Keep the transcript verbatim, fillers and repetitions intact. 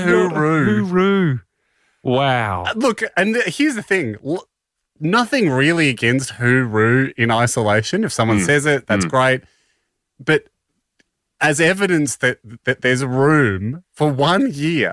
hooroo. Hooroo. Wow. Uh, Look, and th- here's the thing. L- nothing really against hooroo in isolation. If someone Mm. says it, that's Mm. great. But as evidence that, that there's room for one year